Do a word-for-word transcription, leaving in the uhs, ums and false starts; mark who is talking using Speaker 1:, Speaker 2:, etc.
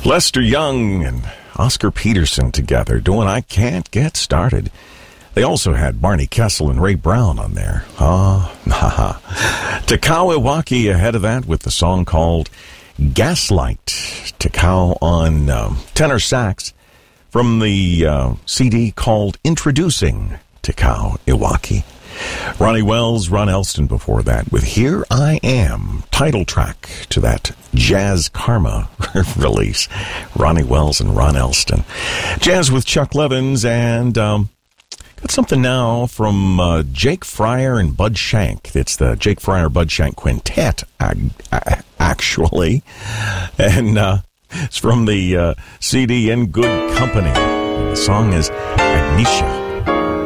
Speaker 1: Lester Young and Oscar Peterson together doing I Can't Get Started. They also had Barney Kessel and Ray Brown on there. Ah, oh, Takao Iwaki ahead of that with the song called Gaslight. Takao on um, tenor sax from the uh, C D called Introducing Takao Iwaki. Ronnie Wells, Ron Elston before that with Here I Am, title track to that Jazz Karma release. Ronnie Wells and Ron Elston. Jazz with Chuck Levins, and um, got something now from uh, Jake Fryer and Bud Shank. It's the Jake Fryer Bud Shank Quintet, actually. And uh, it's from the uh, C D In Good Company. And the song is Agnesia.